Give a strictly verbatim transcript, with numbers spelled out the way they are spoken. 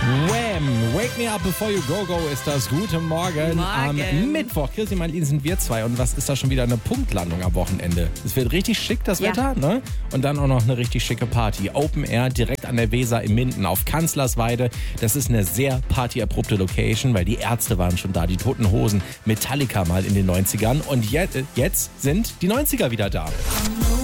Wham! Wake Me Up Before You Go Go ist das. Guten Morgen. Morgen. Am Mittwoch, Chrissy Marlin, sind wir zwei. Und was ist da schon wieder eine Punktlandung am Wochenende? Es wird richtig schick, das Ja. Wetter, ne? Und dann auch noch eine richtig schicke Party. Open Air direkt an der Weser in Minden auf Kanzlersweide. Das ist eine sehr partyabrupte Location, weil die Ärzte waren schon da, die Toten Hosen, Metallica mal in den neunzigern. Und jetzt, jetzt sind die neunziger wieder da.